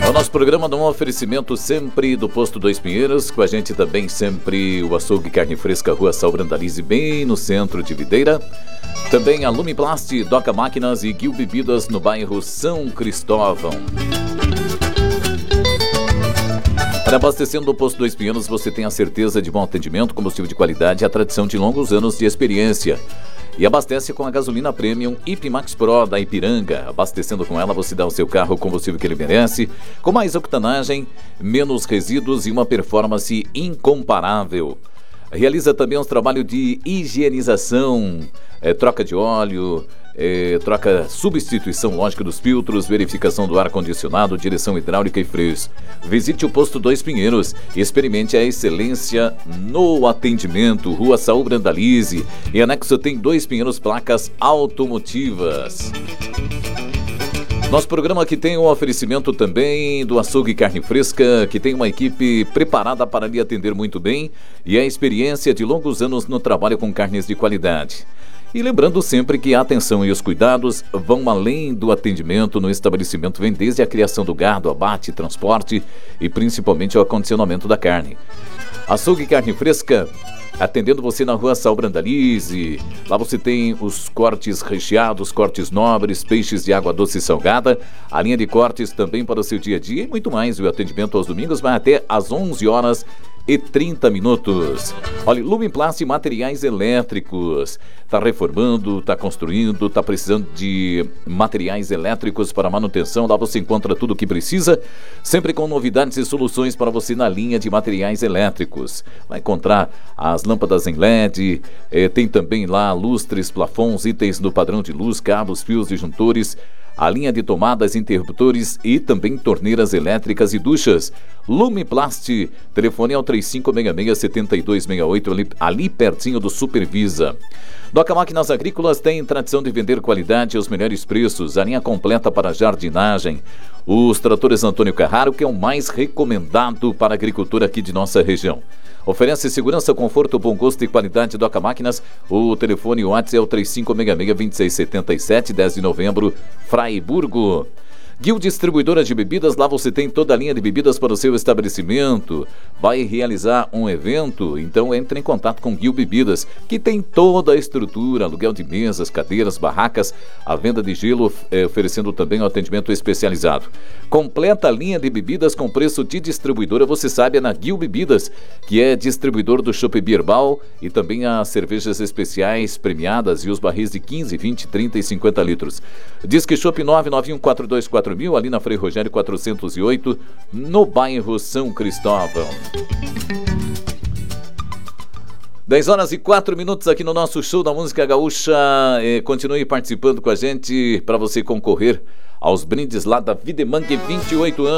O nosso programa dá um oferecimento sempre do Posto Dois Pinheiros, com a gente também sempre o Açougue Carne Fresca, Rua Saul Brandalize, bem no centro de Videira. Também a Lumiplast, Doca Máquinas e Guil Bebidas no bairro São Cristóvão. Para abastecendo o Posto Dois Pinheiros, você tem a certeza de bom atendimento, combustível de qualidade e a tradição de longos anos de experiência. E abastece com a gasolina Premium Ipimax Pro da Ipiranga. Abastecendo com ela, você dá ao seu carro o combustível que ele merece, com mais octanagem, menos resíduos e uma performance incomparável. Realiza também uns trabalhos de higienização, troca de óleo, substituição lógica dos filtros, verificação do ar-condicionado, direção hidráulica e freios. Visite o Posto Dois Pinheiros e experimente a excelência no atendimento. Rua Saul Brandalize. Em anexo tem Dois Pinheiros placas automotivas. Nosso programa aqui tem um oferecimento também do Açougue Carne Fresca, que tem uma equipe preparada para lhe atender muito bem e a experiência de longos anos no trabalho com carnes de qualidade. E lembrando sempre que a atenção e os cuidados vão além do atendimento no estabelecimento, vem desde a criação do gado, abate, transporte e principalmente o acondicionamento da carne. Açougue Carne Fresca, atendendo você na Rua Saul Brandalize. Lá você tem os cortes recheados, cortes nobres, peixes de água doce e salgada, a linha de cortes também para o seu dia a dia e muito mais. O atendimento aos domingos vai até às 11h30. Olha, Lumiplast Materiais Elétricos. Está reformando, está construindo, está precisando de materiais elétricos para manutenção. Lá você encontra tudo o que precisa, sempre com novidades e soluções para você na linha de materiais elétricos. Vai encontrar as lâmpadas em LED, tem também lá lustres, plafons, itens do padrão de luz, cabos, fios, disjuntores, a linha de tomadas, interruptores e também torneiras elétricas e duchas. Lumiplast, telefone é o 3566-7268, ali pertinho do Supervisa. Doca Máquinas Agrícolas tem tradição de vender qualidade e os melhores preços, a linha completa para jardinagem. Os tratores Antônio Carraro, que é o mais recomendado para a agricultura aqui de nossa região. Oferece segurança, conforto, bom gosto e qualidade. Doca Máquinas. O telefone WhatsApp é o 3566-2677, 10 de novembro, Fraiburgo. Guil Distribuidora de Bebidas, lá você tem toda a linha de bebidas para o seu estabelecimento. Vai realizar um evento? Então entre em contato com Guil Bebidas, que tem toda a estrutura, aluguel de mesas, cadeiras, barracas, a venda de gelo, oferecendo também o atendimento especializado. Completa a linha de bebidas com preço de distribuidora, você sabe, é na Guil Bebidas, que é distribuidor do Chopp Bierbal e também as cervejas especiais premiadas e os barris de 15, 20, 30 e 50 litros. Disque Chopp 991424000, ali na Frei Rogério 408, no bairro São Cristóvão. 10h04 aqui no nosso show da música gaúcha. Continue participando com a gente para você concorrer aos brindes lá da Videmangue, 28 anos.